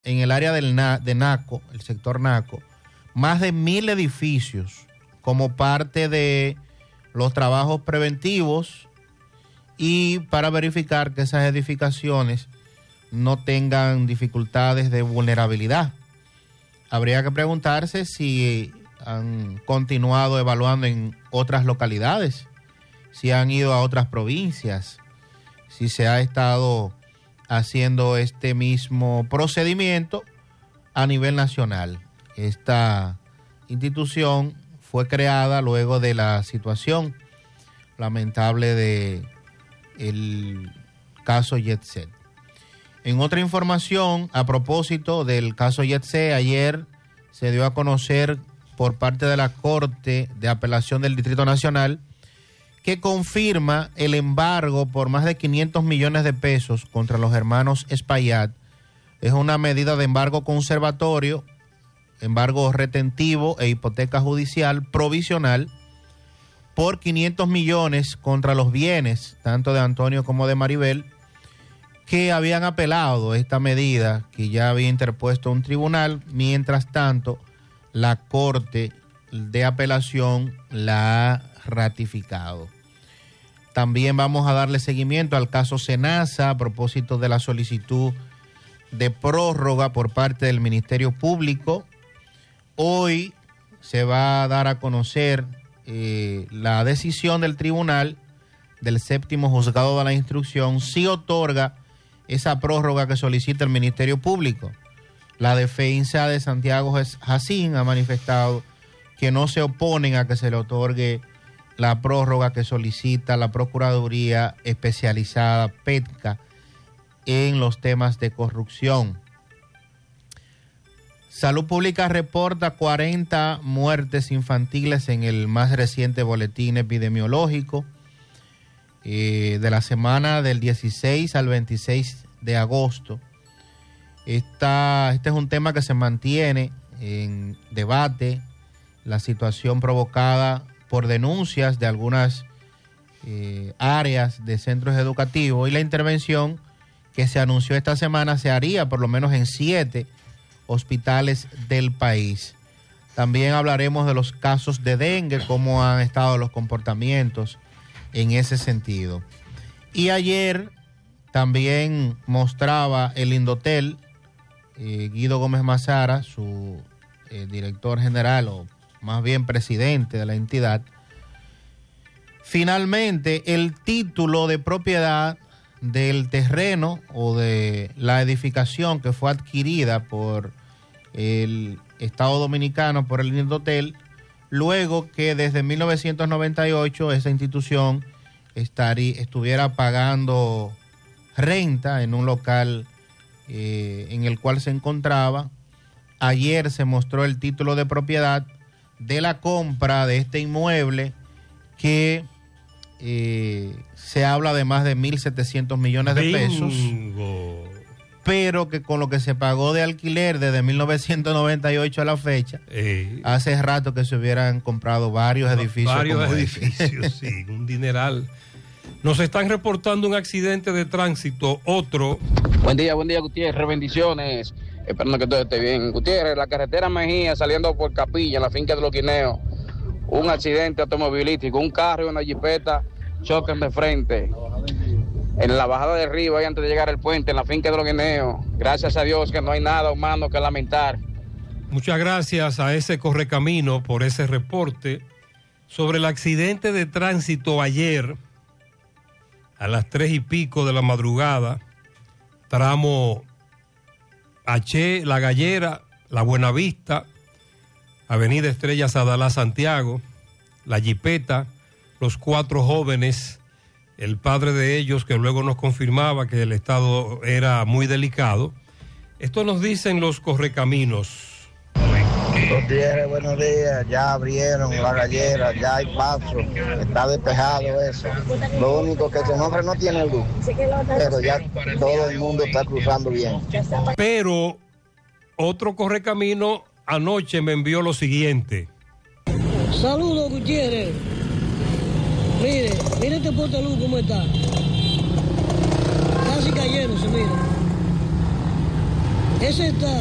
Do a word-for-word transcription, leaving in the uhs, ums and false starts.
en el área del Na, de Naco, el sector Naco, más de mil edificios como parte de los trabajos preventivos y para verificar que esas edificaciones no tengan dificultades de vulnerabilidad. Habría que preguntarse si han continuado evaluando en otras localidades, si han ido a otras provincias, si se ha estado haciendo este mismo procedimiento a nivel nacional. Esta institución fue creada luego de la situación lamentable de el caso Jetset. En otra información, a propósito del caso Jetset, ayer se dio a conocer por parte de la Corte de Apelación del Distrito Nacional que confirma el embargo por más de quinientos millones de pesos contra los hermanos Espaillat. Es una medida de embargo conservatorio, embargo retentivo e hipoteca judicial provisional por quinientos millones contra los bienes, tanto de Antonio como de Maribel, que habían apelado esta medida que ya había interpuesto un tribunal. Mientras tanto, la Corte de Apelación la ha ratificado. También vamos a darle seguimiento al caso Senasa a propósito de la solicitud de prórroga por parte del Ministerio Público. Hoy se va a dar a conocer eh, la decisión del tribunal del séptimo juzgado de la instrucción si otorga esa prórroga que solicita el Ministerio Público. La defensa de Santiago Jacín ha manifestado que no se oponen a que se le otorgue la prórroga que solicita la Procuraduría Especializada PETCA en los temas de corrupción. Salud Pública reporta cuarenta muertes infantiles en el más reciente boletín epidemiológico eh, de la semana del dieciséis al veintiséis de agosto. Esta, este es un tema que se mantiene en debate, la situación provocada por denuncias de algunas eh, áreas de centros educativos y la intervención que se anunció esta semana se haría por lo menos en siete hospitales del país. También hablaremos de los casos de dengue, cómo han estado los comportamientos en ese sentido. Y ayer también mostraba el Indotel, eh, Guido Gómez Mazara, su eh, director general o más bien presidente de la entidad, finalmente el título de propiedad del terreno o de la edificación que fue adquirida por el Estado Dominicano, por el Indotel, luego que desde mil novecientos noventa y ocho esa institución estaría, estuviera pagando renta en un local eh, en el cual se encontraba. Ayer se mostró el título de propiedad de la compra de este inmueble que eh, se habla de más de mil setecientos millones de pesos, Bingo. Pero que con lo que se pagó de alquiler desde mil novecientos noventa y ocho a la fecha, eh, hace rato que se hubieran comprado varios edificios. Varios edificios, sí, un dineral. Nos están reportando un accidente de tránsito, otro. Buen día, buen día, Gutiérrez, bendiciones. Esperando que todo esté bien. Gutiérrez, la carretera Mejía, saliendo por Capilla, en la finca de Los Guineos, un accidente automovilístico, un carro y una jipeta chocan de frente. En la bajada de Río, ahí antes de llegar al puente, en la finca de Los Guineos. Gracias a Dios que no hay nada humano que lamentar. Muchas gracias a ese Correcamino por ese reporte sobre el accidente de tránsito ayer a las tres y pico de la madrugada, tramo H, La Gallera, La Buenavista, Avenida Estrella Sadalá, Santiago, la jipeta, los cuatro jóvenes, el padre de ellos que luego nos confirmaba que el estado era muy delicado. Esto nos dicen los Correcaminos. Gutiérrez, buenos días, ya abrieron La Gallera, ya hay paso, está despejado eso. Lo único que ese hombre no tiene luz, pero ya todo el mundo está cruzando bien. Pero otro Correcamino anoche me envió lo siguiente. Saludos, Gutiérrez. Mire, mire este poste de luz cómo está. Casi cayéndose, mire. Ese está